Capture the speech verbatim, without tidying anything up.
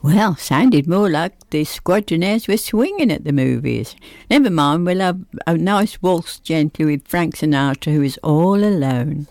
Well, sounded more like the Squadronaires were swinging at the movies. Never mind, we'll have a nice waltz gently with Frank Sinatra, who is all alone.